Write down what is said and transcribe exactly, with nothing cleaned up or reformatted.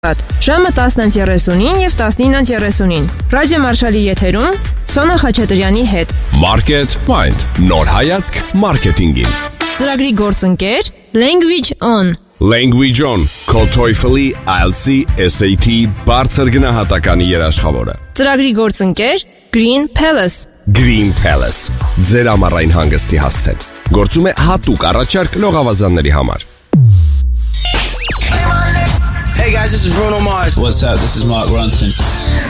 Ժամը տասնը երեսունին և տասնինը երեսունին։ Ռադիո Մարշալի եթերում Սոնա Խաչատրյանի հետ։ Market Mind. Նոր հայացք մարքեթինգին։ Ծրագրի գործընկեր Language On։ Language On. Քո TOEFL-ի, I E L T S-ի, S A T բարձր գնահատականի երաշխավորը։ Ծրագրի գործընկեր Green Palace։ Green Palace. Ձեր ամառային հանգստի հասցեն։ Գործում է հատուկ առաջարկ լողավազանների համար։ Hey guys, this is Bruno Mars. What's up? This is Mark Ronson.